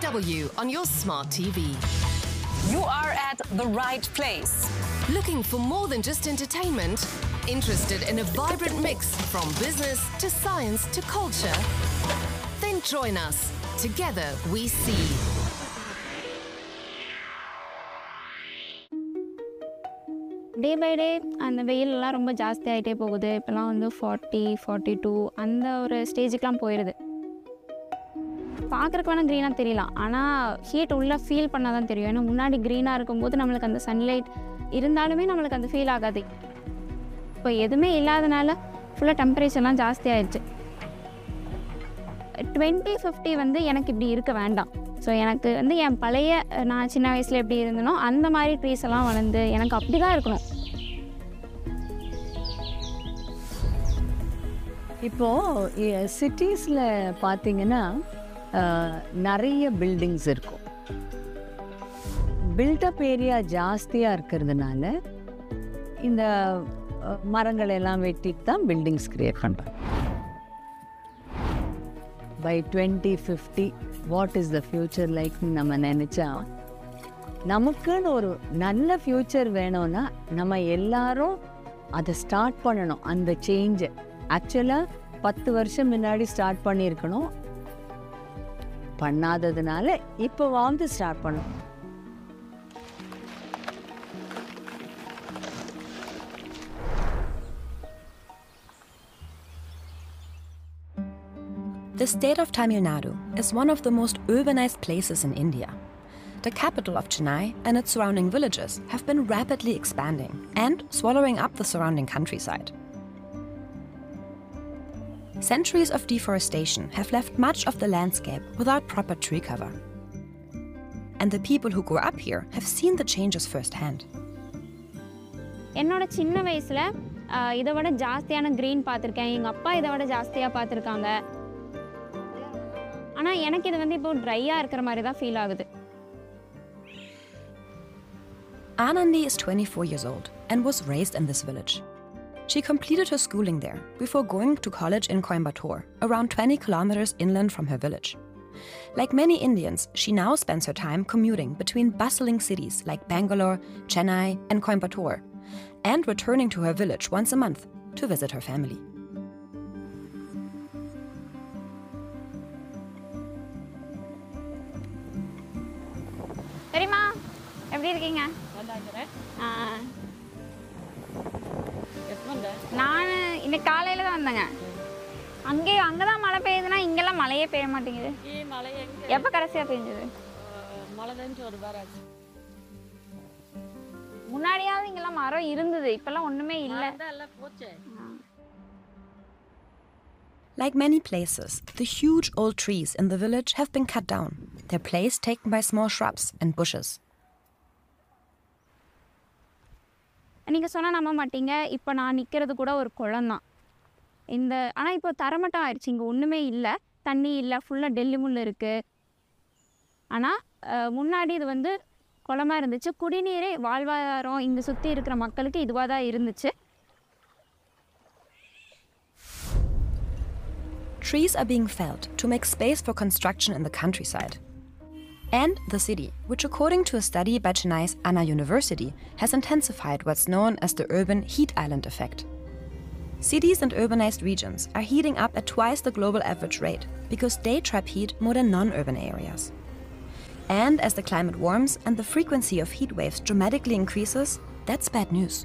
DW on your smart TV. You are at the right place. Looking for more than just entertainment? Interested in a vibrant mix from business to science to culture? Then join us. Together we see. Day by day அந்த வெயிலெலாம் ரொம்ப ஜாஸ்தி ஆகிட்டே போகுது. இப்போலாம் வந்து 40, 42 அந்த ஒரு ஸ்டேஜுக்கெலாம் போயிடுது. பார்க்குறக்கு வேணால் க்ரீனாக தெரியலாம், ஆனால் ஹீட் உள்ளே ஃபீல் பண்ணால் தான் தெரியும். ஏன்னா முன்னாடி க்ரீனாக இருக்கும்போது நம்மளுக்கு அந்த சன்லைட் இருந்தாலுமே நம்மளுக்கு அந்த ஃபீல் ஆகாது. இப்போ எதுவுமே இல்லாதனால ஃபுல்லாக டெம்பரேச்சர்லாம் ஜாஸ்தி ஆயிடுச்சு. 2050 வந்து எனக்கு இப்படி இருக்க வேண்டாம். ஸோ எனக்கு வந்து என் பழைய நான் சின்ன வயசில் எப்படி இருந்தனோ அந்த மாதிரி ட்ரீஸ் எல்லாம் வளர்ந்து எனக்கு அப்படி தான் இருக்கணும். இப்போது சிட்டிஸில் பார்த்தீங்கன்னா நிறைய பில்டிங்ஸ் இருக்கும். பில்டப் ஏரியா ஜாஸ்தியாக இருக்கிறதுனால இந்த மரங்கள் எல்லாம் வெட்டிட்டு தான் பில்டிங்ஸ் க்ரியேட் பண்ணுறாங்க. By 2050 what is the future லைக்னு நம்ம நினச்சா, நமக்குன்னு ஒரு நல்ல ஃப்யூச்சர் வேணும்னா நம்ம எல்லாரும் அதை ஸ்டார்ட் பண்ணணும். அந்த சேஞ்சை ஆக்சுவலாக 10 வருஷம் முன்னாடி ஸ்டார்ட் பண்ணியிருக்கணும். பண்ணாததுனால இப்போ வந்து ஸ்டார்ட் பண்ணணும். The state of Tamil Nadu is one of the most urbanized places in India. The capital of Chennai and its surrounding villages have been rapidly expanding and swallowing up the surrounding countryside. Centuries of deforestation have left much of the landscape without proper tree cover. And the people who grew up here have seen the changes firsthand. என்னோட சின்ன வயசில் இதை விட ஜாஸ்தியான green பார்த்துருக்கேன். எங்கள் அப்பா இதை விட ஜாஸ்தியாக பார்த்துருக்காங்க. ஆனால் எனக்கு இது வந்து இப்போ ட்ரையாக இருக்கிற மாதிரி தான் ஃபீல் ஆகுது. Anandi is 24 years old and was raised in this village. She completed her schooling there before going to college in Coimbatore, around 20 kilometers inland from her village. Like many Indians, she now spends her time commuting between bustling cities like Bangalore, Chennai, and Coimbatore, and returning to her village once a month to visit her family. சரிம்மா, எப்படி இருக்கீங்க? நான் இன்னைக்கு காலையில் தான் வந்தேங்க. அங்கே தான் மழை பெய்யுதுன்னா இங்கெல்லாம் மழையே பெய்ய மாட்டேங்குது. எப்போ கடைசியாக பெய்ஞ்சது? முன்னாடியாவது இங்கெல்லாம் மரம் இருந்தது, இப்பெல்லாம் ஒன்றுமே இல்லை. Like many places, the huge old trees in the village have been cut down, their place taken by small shrubs and bushes. நீங்கள் சொன்னால் நம்ப மாட்டீங்க, இப்போ நான் நிற்கிறது கூட ஒரு குளம் தான். ஆனால் இப்போ தரமட்டம் ஆயிடுச்சு, இங்கே ஒன்றுமே இல்லை, தண்ணி இல்லை, ஃபுல்லாக டெல்லி முள் இருக்குது. ஆனால் முன்னாடி இது வந்து குளமாக இருந்துச்சு. குடிநீரே வாழ்வாதாரம் இங்கே சுற்றி இருக்கிற மக்களுக்கு இதுவாக தான் இருந்துச்சு. Trees are being felled to make space for construction in the countryside. And the city, which according to a study by Chennai's Anna University, has intensified what's known as the urban heat island effect. Cities and urbanized regions are heating up at twice the global average rate because they trap heat more than non-urban areas. And as the climate warms and the frequency of heat waves dramatically increases, that's bad news.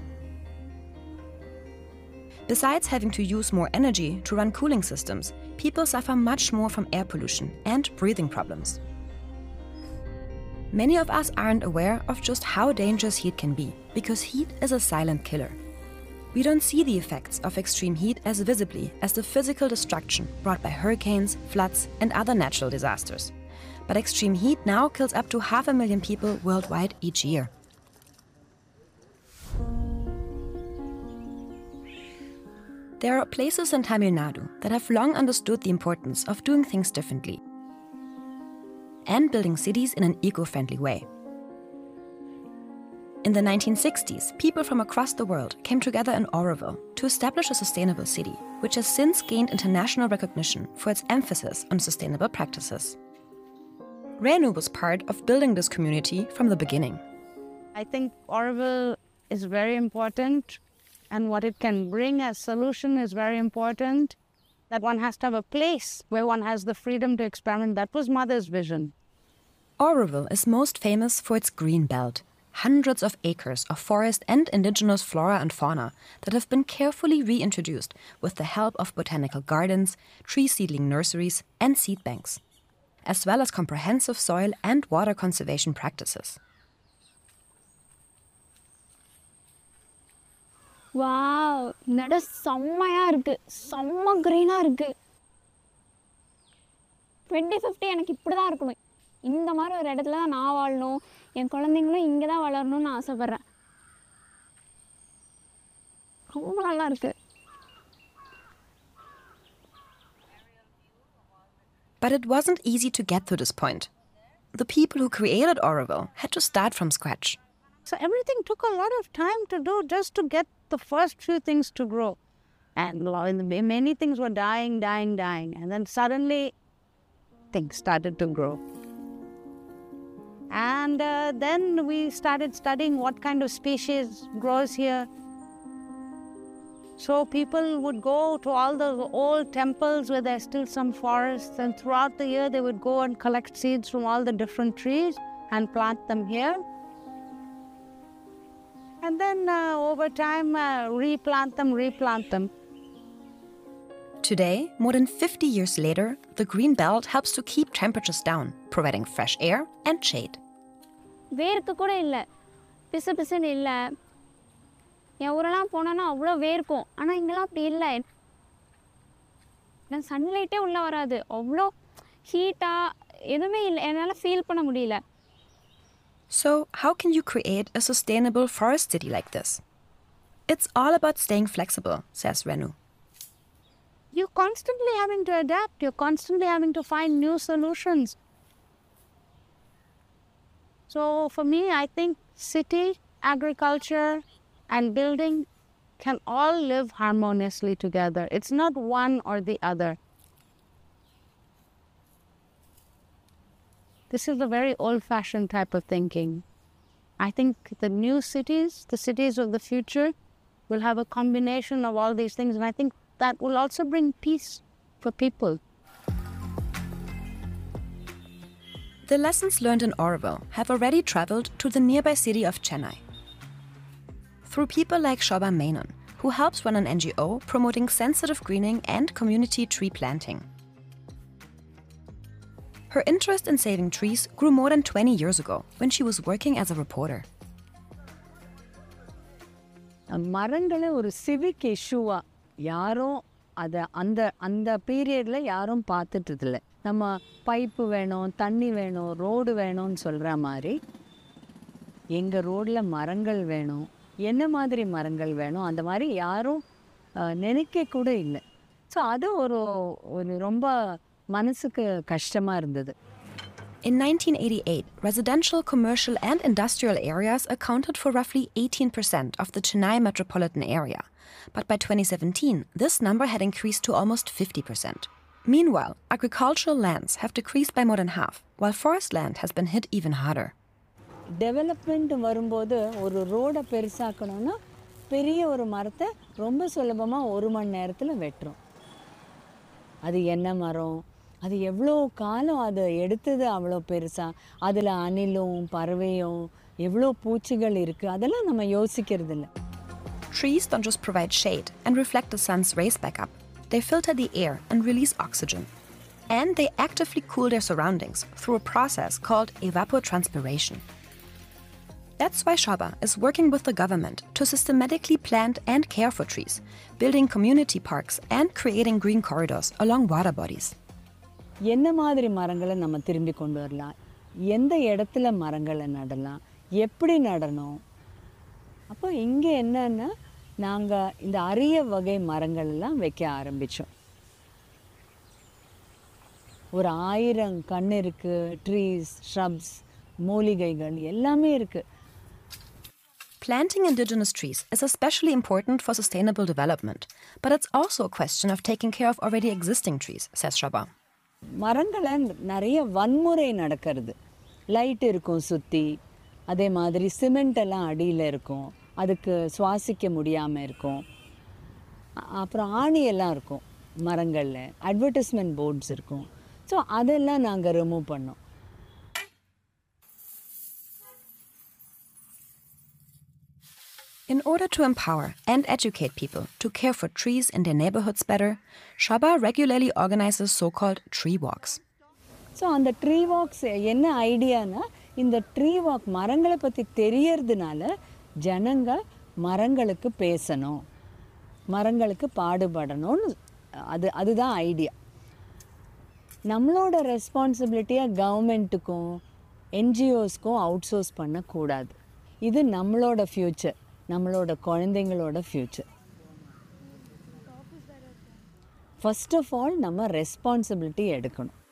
Besides having to use more energy to run cooling systems, people suffer much more from air pollution and breathing problems. Many of us aren't aware of just how dangerous heat can be, because heat is a silent killer. We don't see the effects of extreme heat as visibly as the physical destruction brought by hurricanes, floods, and other natural disasters. But extreme heat now kills up to 500,000 people worldwide each year. There are places in Tamil Nadu that have long understood the importance of doing things differently and building cities in an eco-friendly way. In the 1960s, people from across the world came together in Oroville to establish a sustainable city, which has since gained international recognition for its emphasis on sustainable practices. Renu was part of building this community from the beginning. I think Auroville is very important, and what it can bring as solution is very important. That one has to have a place where one has the freedom to experiment. That was Mother's vision. Auroville is most famous for its green belt. Hundreds of acres of forest and indigenous flora and fauna that have been carefully reintroduced with the help of botanical gardens, tree seedling nurseries, and seed banks, as well as comprehensive soil and water conservation practices. Wow, நட செம்மையா இருக்கு, செம்ம கிரீனா இருக்கு. 2050 எனக்கு இப்படிதான் இருக்கணும். இந்த மாதிரி ஒரு இடத்துல தான் நான் வாழணும், என் குழந்தைங்களும் இங்கே தான் வளரணும்னு ஆசைப்படுறேன். ரொம்ப நல்லா இருக்கு. But it wasn't easy to get to this point. The people who created Auroville had to start from scratch. So everything took a lot of time to do just to get the first few things to grow. And many things were dying. And then suddenly things started to grow. And then we started studying what kind of species grows here. So people would go to all the old temples where there's still some forests, and throughout the year they would go and collect seeds from all the different trees and plant them here. And then over time replant them. Today, more than 50 years later, the green belt helps to keep temperatures down, providing fresh air and shade. வேர்க்கு கூட இல்லை, பிசு பிசுன்னு இல்லை. என் ஊரெல்லாம் போனோன்னா அவ்வளோ வேர்க்கும், ஆனால் இங்கெல்லாம் அப்படி இல்லை. சன்லைட்டே உள்ளே வராது, அவ்வளோ ஹீட்டாக எதுவுமே இல்லை, என்னால் ஃபீல் பண்ண முடியல. So, how can you create a sustainable forest city like this? It's all about staying flexible, says Renu. You're constantly having to adapt. You're constantly having to find new solutions. So for me, I think city, agriculture, and building can all live harmoniously together. It's not one or the other. This is a very old-fashioned type of thinking. I think the new cities, the cities of the future, will have a combination of all these things, and I think that will also bring peace for people. The lessons learned in Auroville have already traveled to the nearby city of Chennai. Through people like Shobha Menon, who helps run an NGO promoting sensitive greening and community tree planting. Her interest in saving trees grew more than 20 years ago when she was working as a reporter. மரங்களை ஒரு civic இஷ்யூவாக யாரும் அதை அந்த பீரியடில் யாரும் பார்த்துட்டதில்ல. நம்ம pipe வேணும், தண்ணி வேணும், ரோடு வேணும்னு சொல்கிற மாதிரி எங்கள் ரோடில் மரங்கள் வேணும், என்ன மாதிரி மரங்கள் வேணும், அந்த மாதிரி யாரும் நினைக்க கூட இல்லை. ஸோ அது ஒரு ரொம்ப மனசுக்கு கஷ்டமாக இருந்தது. In 1988, residential, commercial and industrial areas accounted for roughly 18% of the Chennai metropolitan area. But by 2017, this number had increased to almost 50%. Meanwhile, agricultural lands have decreased by more than half, while forest land has been hit even harder. Development வரும்போது ஒரு ரோடை பெருசாக்கணும்னா பெரிய ஒரு மரத்தை ரொம்ப சுலபமாக 1 மணி நேரத்தில் வெட்டுறோம். அது என்ன மரம், அது எவ்வளோ காலம் அதை எடுத்தது, அவ்வளோ பெருசாக அதில் அணிலும் பறவையும் எவ்வளோ பூச்சிகள் இருக்குது, அதெல்லாம் நம்ம யோசிக்கிறது இல்லை. Trees don't just provide shade and reflect the sun's rays back up. They filter the air and release oxygen. And they actively cool their surroundings through a process called evapotranspiration. That's why Shobha is working with the government to systematically plant and care for trees, building community parks and creating green corridors along water bodies. என்ன மாதிரி மரங்களை நம்ம திரும்பி கொண்டு வரலாம், எந்த இடத்துல மரங்களை நடலாம், எப்படி நடணும். அப்போ இங்கே என்னன்னா நாங்கள் இந்த அரிய வகை மரங்கள் எல்லாம் வைக்க ஆரம்பித்தோம். ஒரு 1000 கண் இருக்குது, ட்ரீஸ், ஷ்ரப்ஸ், மூலிகைகள் எல்லாமே இருக்குது. Planting indigenous trees is especially important for sustainable development, but it's also a question of taking care of already existing trees, says Shobha. மரங்களை நிறைய வன்முறை நடக்கிறது. லைட் இருக்கும் சுற்றி, அதே மாதிரி சிமெண்ட் எல்லாம் அடியில் இருக்கும், அதுக்கு சுவாசிக்க முடியாமல் இருக்கும். அப்புறம் ஆணியெல்லாம் இருக்கும் மரங்களில், அட்வர்டைஸ்மெண்ட் போர்ட்ஸ் இருக்கும். ஸோ அதெல்லாம் நாங்கள் ரிமூவ் பண்ணோம். In order to empower and educate people to care for trees in their neighborhoods better, Shabha regularly organizes so-called tree walks. So அந்த ட்ரீ வாக்ஸ் என்ன ஐடியானா, இந்த ட்ரீ வாக் மரங்களை பற்றி தெரியறதுனால ஜனங்க மரங்களுக்கு பேசணும், மரங்களுக்கு பாடுபடணும்னு அதுதான் ஐடியா. நம்மளோட ரெஸ்பான்சிபிலிட்டியாக கவர்மெண்ட்டுக்கும் என்ஜிஓஸ்க்கும் அவுட் சோர்ஸ் பண்ணக்கூடாது. இது நம்மளோட ஃப்யூச்சர், நம்மளோட குழந்தைங்களோட ஃப்யூச்சர். ஃபர்ஸ்ட் ஆஃப் ஆல் நம்ம ரெஸ்பான்சிபிலிட்டி எடுக்கணும்.